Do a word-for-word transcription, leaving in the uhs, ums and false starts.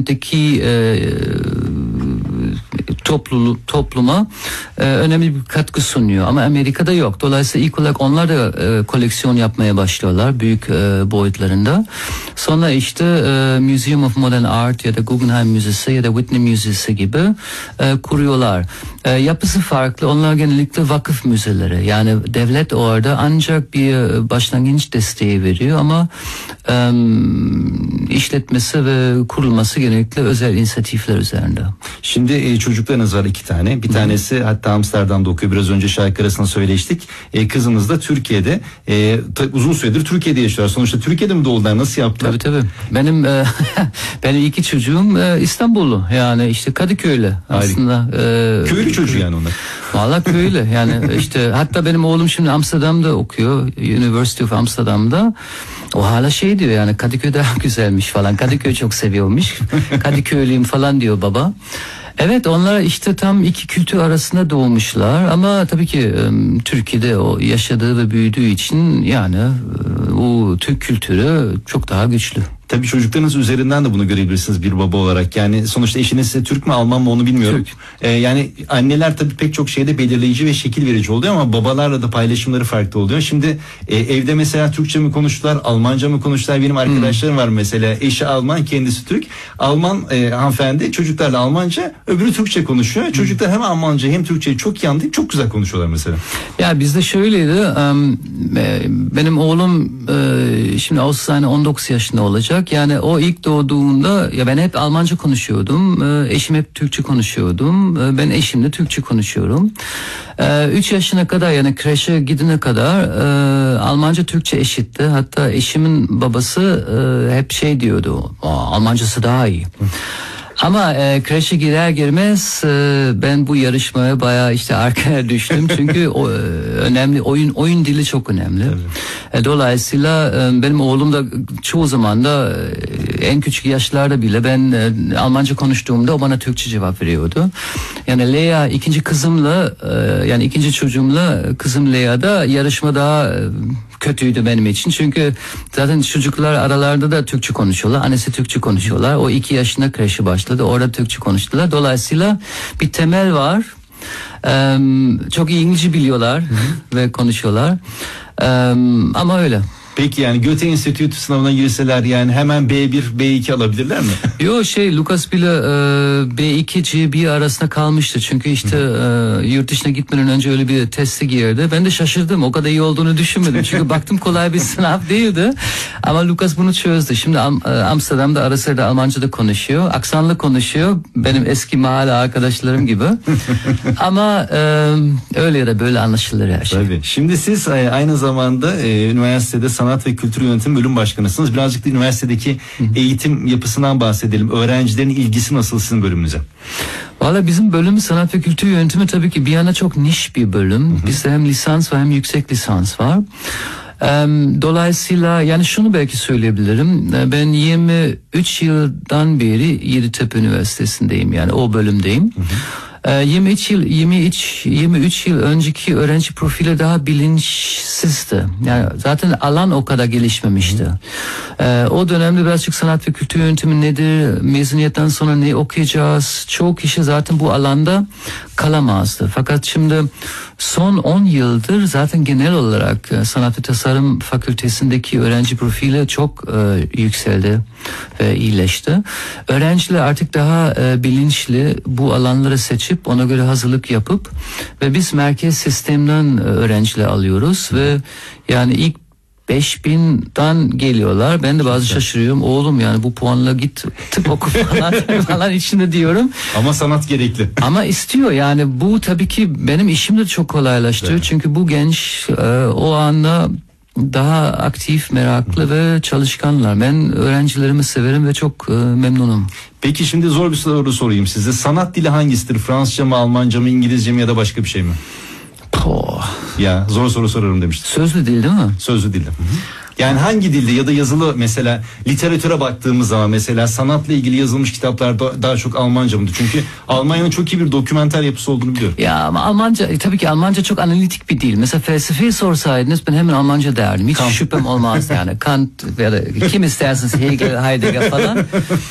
kentteki e, toplulu, topluma e, önemli bir katkı sunuyor. Ama Amerika'da yok. Dolayısıyla ilk olarak onlar da e, koleksiyon yapmaya başlıyorlar büyük e, boyutlarında. Sonra işte e, Museum of Modern Art ya da Guggenheim Müzesi ya da Whitney Müzesi gibi e, kuruyorlar. E, yapısı farklı. Onlar genellikle vakıf müzeleri. Yani devlet orada ancak bir başlangıç desteği veriyor ama e, işletmesi ve kurulması genellikle özel inisiyatifler üzerinde. Şimdi e, çocuklarınız var iki tane. Bir Hı. tanesi hatta Amsterdam'da okuyor. Biraz önce şarkı arasında söyleştik. E, kızınız da Türkiye'de. E, ta, uzun süredir Türkiye'de yaşıyorlar. Sonuçta Türkiye'de mi doğdular? Nasıl yaptılar? Tabii tabii. Benim e, benim iki çocuğum e, İstanbullu. Yani işte Kadıköylü aslında. E, Köylü çocuğu yani onlar. Vallahi köylü. Yani işte hatta benim oğlum şimdi Amsterdam'da okuyor. University of Amsterdam'da. O hala şey diyor yani Kadıköy daha güzelmiş falan. Kadıköy çok seviyormuş. Kadıköylüyüm falan diyor baba. Evet, onlar işte tam iki kültür arasında doğmuşlar ama tabii ki Türkiye'de o yaşadığı ve büyüdüğü için yani o Türk kültürü çok daha güçlü. Tabii çocuklarınız üzerinden de bunu görebilirsiniz bir baba olarak. Yani sonuçta eşiniz size Türk mü Alman mı onu bilmiyorum. Ee, yani anneler tabii pek çok şeyde belirleyici ve şekil verici oluyor ama babalarla da paylaşımları farklı oluyor. Şimdi e, evde mesela Türkçe mi konuştular, Almanca mı konuştular? Benim arkadaşlarım hmm. var mesela. Eşi Alman, kendisi Türk. Alman e, hanımefendi çocuklarla Almanca, öbürü Türkçe konuşuyor. Hmm. Çocuklar hem Almanca hem Türkçeyi çok iyi anlayıp çok güzel konuşuyorlar mesela. Ya bizde şöyleydi. Benim oğlum şimdi Ağustos on dokuz yaşında olacak. Yani o ilk doğduğunda ya ben hep Almanca konuşuyordum. Eşim hep Türkçe konuşuyordum. Ben eşimle Türkçe konuşuyorum. Üç yaşına kadar yani kreşe gidene kadar Almanca Türkçe eşitti. Hatta eşimin babası hep şey diyordu. Almancası daha iyi. Ama e, kreşe girer girmez e, ben bu yarışmaya bayağı işte arkaya düştüm çünkü o, e, önemli oyun oyun dili çok önemli. E, dolayısıyla e, benim oğlum da çoğu zaman da e, en küçük yaşlarda bile ben e, Almanca konuştuğumda o bana Türkçe cevap veriyordu. Yani Lea ikinci kızımla e, yani ikinci çocuğumla kızım Lea da yarışma daha e, kötüydü benim için. Çünkü zaten çocuklar aralarında da Türkçe konuşuyorlar. Annesi Türkçe konuşuyorlar. O iki yaşında kreşe başladı. Orada Türkçe konuştular. Dolayısıyla bir temel var. Ee, çok iyi İngilizce biliyorlar Hı-hı. ve konuşuyorlar. Ee, ama öyle. Peki yani Goethe Enstitüsü sınavına girseler yani hemen B bir, B iki alabilirler mi? Yo şey Lucas bile e, B iki, C bir arasında kalmıştı. Çünkü işte e, yurt dışına gitmeden önce öyle bir teste girdi. Ben de şaşırdım. O kadar iyi olduğunu düşünmedim. Çünkü baktım kolay bir sınav değildi. Ama Lucas bunu çözdü. Şimdi Amsterdam'da ara sıra Almanca da konuşuyor. Aksanlı konuşuyor. Benim eski mahalle arkadaşlarım gibi. Ama e, öyle ya da böyle anlaşılır her şey. Tabii. Şimdi siz aynı zamanda e, üniversitede Sanat ve Kültür Yönetimi Bölüm Başkanısınız. Birazcık da üniversitedeki Hı. eğitim yapısından bahsedelim. Öğrencilerin ilgisi nasıl sizin bölümünüze? Valla bizim bölümü Sanat ve Kültür Yönetimi tabii ki bir yana çok niş bir bölüm. Hı hı. Bizde hem lisans var hem yüksek lisans var. Dolayısıyla yani şunu belki söyleyebilirim. Ben yirmi üç yıldan beri Yeditepe Üniversitesi'ndeyim. Yani o bölümdeyim. Hı hı. yirmi üç yıl yirmi üç yirmi üç yıl önceki öğrenci profili daha bilinçsizdi. Yani zaten alan o kadar gelişmemişti. Ee, o dönemde birazcık sanat ve kültür yönetimi nedir, mezuniyetten sonra ne okuyacağız? Çoğu kişi zaten bu alanda kalamazdı. Fakat şimdi son on yıldır zaten genel olarak Sanat ve Tasarım Fakültesindeki öğrenci profili çok e, yükseldi ve iyileşti. Öğrenciler artık daha e, bilinçli bu alanları seçip ona göre hazırlık yapıp ve biz merkez sistemden e, öğrenciler alıyoruz ve yani ilk beş binden geliyorlar. Ben de bazı şaşırıyorum. Oğlum yani bu puanla git tıp oku falan, falan içinde diyorum. Ama sanat gerekli. Ama istiyor yani bu tabii ki benim işim de çok kolaylaştırıyor. Evet. Çünkü bu genç e, o anda daha aktif, meraklı ve çalışkanlar. Ben öğrencilerimi severim ve çok e, memnunum. Peki şimdi zor bir soru sorayım size. Sanat dili hangisidir? Fransızca mı, Almanca mı, İngilizce mi ya da başka bir şey mi? Oh. Ya zor soru sorarım demiştim. Sözlü dil değil mi? Sözlü dilde. Yani hangi dilde ya da yazılı mesela literatüre baktığımız zaman mesela sanatla ilgili yazılmış kitaplar da, daha çok Almanca mıdır? Çünkü Almanya'nın çok iyi bir dokümenter yapısı olduğunu biliyorum. Ya ama Almanca e, tabii ki Almanca çok analitik bir dil. Mesela felsefeyi sorsaydınız ben hemen Almanca derdim. Hiç Kant. Şüphem olmaz yani. Kant ya da kim isterseniz Hegel, Heidegger falan.